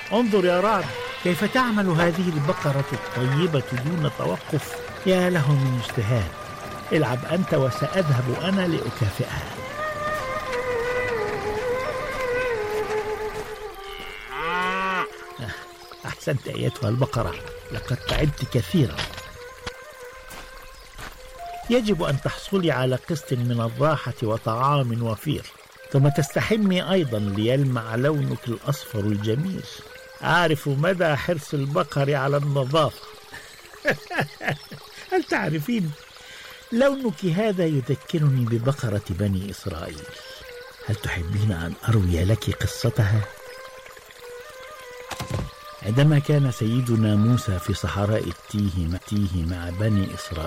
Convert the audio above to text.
انظر يا رعد، كيف تعمل هذه البقرة الطيبة دون توقف. يا له من اجتهاد. العب أنت وسأذهب أنا لأكافئها. أحسنت أيتها البقرة، لقد تعبت كثيرا. يجب أن تحصلي على قسط من الراحة وطعام وفير، ثم تستحمي أيضا ليلمع لونك الأصفر الجميل. أعرف مدى حرص البقر على النظافة. هل تعرفين، لونك هذا يذكرني ببقرة بني إسرائيل. هل تحبين أن أروي لك قصتها؟ عندما كان سيدنا موسى في صحراء التيه مع بني إسرائيل،